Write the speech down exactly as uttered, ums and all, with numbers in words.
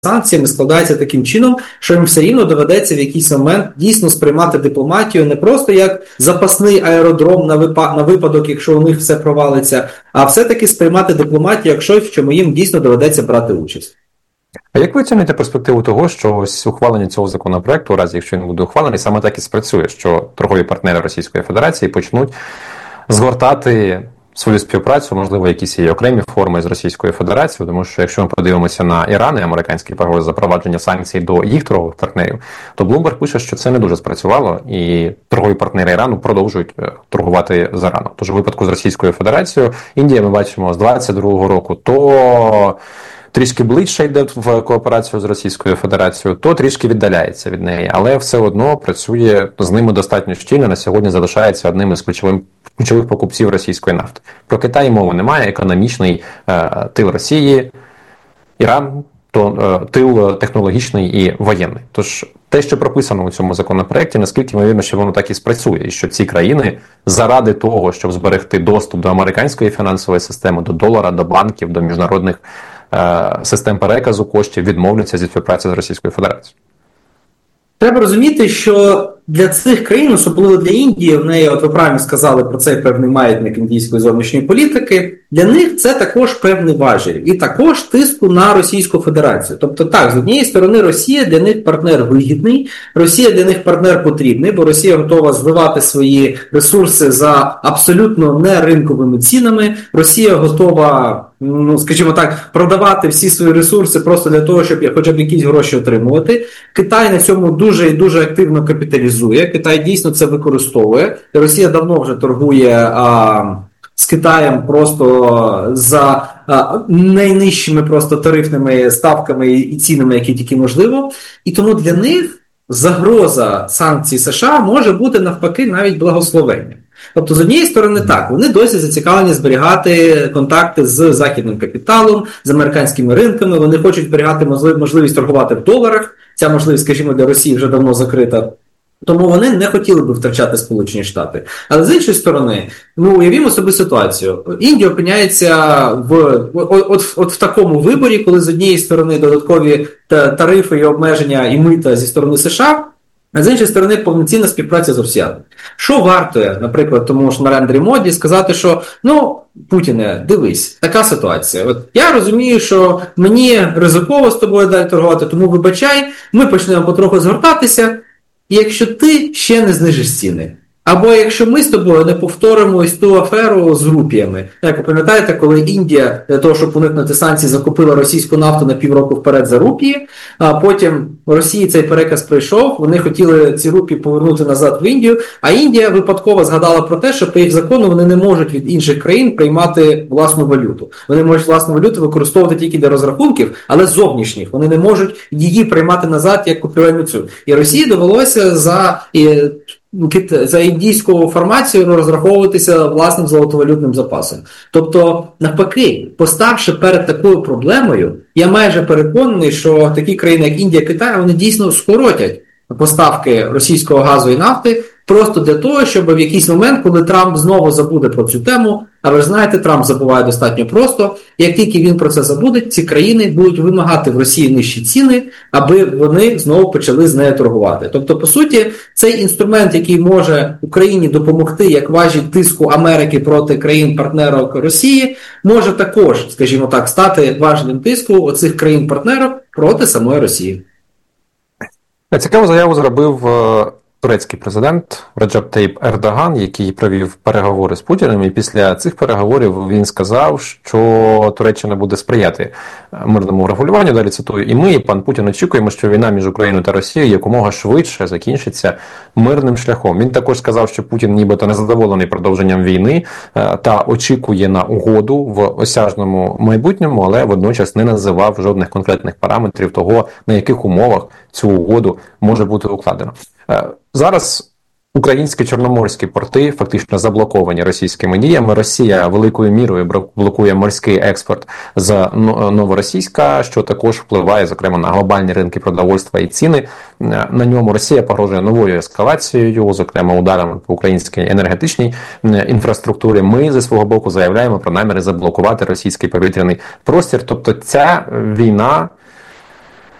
санкціями складається таким чином, що їм все рівно доведеться в якийсь момент дійсно сприймати дипломатію не просто як запасний аеродром на, випа- на випадок, якщо у них все провалиться, а все-таки сприймати дипломатію як щось, в чому їм дійсно доведеться брати участь. А як ви оцінюєте перспективу того, що ось ухвалення цього законопроекту, у разі якщо він буде ухвалений, саме так і спрацює, що торгові партнери Російської Федерації почнуть згортати свою співпрацю, можливо, якісь її окремі форми з Російською Федерацією, тому що якщо ми подивимося на Іран і американські погрози запровадження санкцій до їх торгових партнерів, то Bloomberg пише, що це не дуже спрацювало, і торгові партнери Ірану продовжують торгувати з Іраном. Тож у випадку з Російською Федерацією, Індія, ми бачимо, з двадцять другого року, то трішки ближче йде в кооперацію з Російською Федерацією, то трішки віддаляється від неї, але все одно працює з ними достатньо щільно, на сьогодні залишається одним із ключових, ключових покупців російської нафти. Про Китай мови немає, економічний е, тил Росії, Іран, то е, тил технологічний і воєнний. Тож те, що прописано у цьому законопроекті, наскільки ймовірно, що воно так і спрацює, і що ці країни заради того, щоб зберегти доступ до американської фінансової системи, до долара, до банків, до міжнародних систем переказу коштів, відмовляться зі співпраці з Російською Федерацією. Треба розуміти, що для цих країн, особливо для Індії, в неї, от ви правильно сказали про цей певний маятник індійської зовнішньої політики, для них це також певний важіль і також тиску на Російську Федерацію. Тобто так, з однієї сторони Росія для них партнер вигідний, Росія для них партнер потрібний, бо Росія готова зливати свої ресурси за абсолютно не ринковими цінами, Росія готова, ну, скажімо так, продавати всі свої ресурси просто для того, щоб хоча б якісь гроші отримувати. Китай на цьому дуже і дуже активно капіталізує. Китай дійсно це використовує. Росія давно вже торгує а, з Китаєм просто за а, найнижчими просто тарифними ставками і цінами, які тільки можливо. І тому для них загроза санкцій США може бути навпаки навіть благословенням. Тобто, з однієї сторони, так, вони досі зацікавлені зберігати контакти з західним капіталом, з американськими ринками, вони хочуть зберігати можливість торгувати в доларах, ця можливість, скажімо, для Росії вже давно закрита. Тому вони не хотіли би втрачати Сполучені Штати. Але з іншої сторони, ну, уявімо собі ситуацію. Індія опиняється в, от, от, от в такому виборі, коли з однієї сторони додаткові тарифи і обмеження і мита зі сторони США, а з іншої сторони повноцінна співпраця з росіянами. Що вартує, наприклад, тому ж Нарендрі Моді сказати, що, ну, Путіне, дивись, така ситуація. От я розумію, що мені ризиково з тобою далі торгувати, тому вибачай, ми почнемо потроху згортатися, якщо ти ще не знижиш ціни. Або якщо ми з тобою не повторимо ось ту аферу з рупіями. Як ви пам'ятаєте, коли Індія для того, щоб уникнути санкцій, закупила російську нафту на півроку вперед за рупії, а потім в Росії цей переказ прийшов, вони хотіли ці рупії повернути назад в Індію, а Індія випадково згадала про те, що по їх закону вони не можуть від інших країн приймати власну валюту. Вони можуть власну валюту використовувати тільки для розрахунків, але зовнішніх. Вони не можуть її приймати назад як купівельну цю. І Росії довелося за... за індійську формацію розраховуватися власним золотовалютним запасом. Тобто, навпаки, поставши перед такою проблемою, я майже переконаний, що такі країни, як Індія, Китай, вони дійсно скоротять поставки російського газу і нафти просто для того, щоб в якийсь момент, коли Трамп знову забуде про цю тему, а ви ж знаєте, Трамп забуває достатньо просто, як тільки він про це забуде, ці країни будуть вимагати в Росії нижчі ціни, аби вони знову почали з нею торгувати. Тобто, по суті, цей інструмент, який може Україні допомогти як важіль тиску Америки проти країн-партнерок Росії, може також, скажімо так, стати важелем тиску оцих країн-партнерок проти самої Росії. Цікаву заяву зробив турецький президент Реджеп Таїп Ердоган, який провів переговори з Путіним, і після цих переговорів він сказав, що Туреччина буде сприяти мирному врегулюванню, далі цитую, і ми, і пан Путін, очікуємо, що війна між Україною та Росією якомога швидше закінчиться мирним шляхом. Він також сказав, що Путін нібито незадоволений продовженням війни та очікує на угоду в осяжному майбутньому, але водночас не називав жодних конкретних параметрів того, на яких умовах цю угоду може бути укладено. Зараз українські чорноморські порти фактично заблоковані російськими діями. Росія великою мірою блокує морський експорт з Новоросійська, що також впливає, зокрема, на глобальні ринки продовольства і ціни. На ньому Росія погрожує новою ескалацією, зокрема ударами по українській енергетичній інфраструктурі. Ми зі свого боку заявляємо про наміри заблокувати російський повітряний простір. Тобто ця війна